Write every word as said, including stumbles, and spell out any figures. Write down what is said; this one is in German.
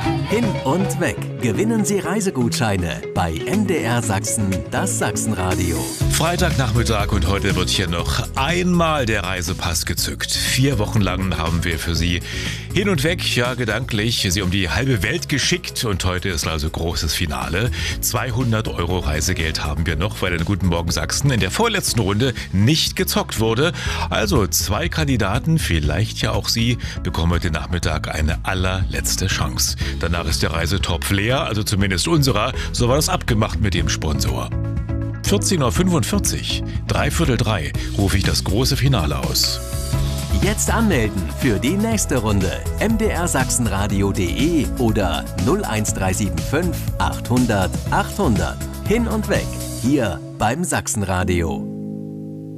Hin und weg. Gewinnen Sie Reisegutscheine bei M D R Sachsen, das Sachsenradio. Freitagnachmittag und heute wird hier noch einmal der Reisepass gezückt. Vier Wochen lang haben wir für Sie hin und weg, ja gedanklich, Sie um die halbe Welt geschickt und heute ist also großes Finale. zweihundert Euro Reisegeld haben wir noch, weil in Guten Morgen Sachsen in der vorletzten Runde nicht gezockt wurde. Also zwei Kandidaten, vielleicht ja auch Sie, bekommen heute Nachmittag eine allerletzte Chance. Danach ist der Reisetopf leer, also zumindest unserer, so war das abgemacht mit dem Sponsor. vierzehn Uhr fünfundvierzig, dreiviertel drei, rufe ich das große Finale aus. Jetzt anmelden für die nächste Runde. m d r sachsenradio punkt d e oder null eins drei sieben fünf achthundert achthundert. Hin und weg, hier beim Sachsenradio.